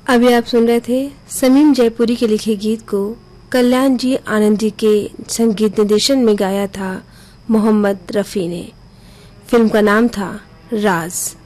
अभी आप सुन रहे थे समीम जयपुरी के लिखे गीत को कल्याण जी आनंदी के संगीत निर्देशन में गाया था मोहम्मद रफी ने। फिल्म का नाम था राज।